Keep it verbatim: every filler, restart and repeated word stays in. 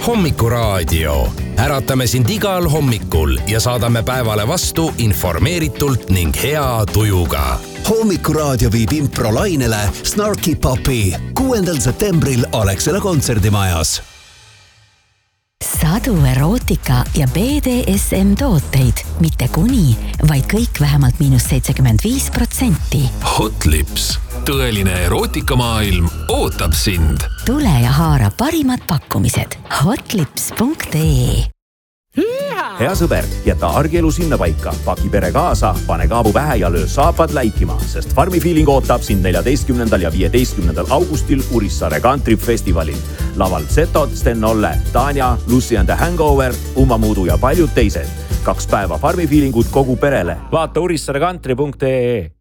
Hommikuraadio. Äratame sind igal hommikul ja saadame päevale vastu informeeritult ning hea tujuga. Hommikuraadio viib improlainele Snarky Puppy kuuendal septembril Alexela kontserdimajas. Sadu erootika ja B D S M tooteid, mitte kuni, vaid kõik vähemalt miinus seitsekümmend viis protsenti. Hot Lips. Tõeline erootikamaailm ootab sind. Tule ja haara parimad pakkumised. hotlips punkt ee. Hea sõber, jäta argielu sinna paika, paki pere kaasa, pane kaabu pähe ja löö saapad läikima, sest Farmi Feeling ootab sind neljateistkümnendal ja viieteistkümnendal augustil Urissaare Country Festivalil. Laval Zetod, Sten Olle, Tanja, Lucy and the Hangover, Umma Muudu ja paljud teised. Kaks päeva Farmi Feelingut kogu perele. Vaata urissaare country punkt ee.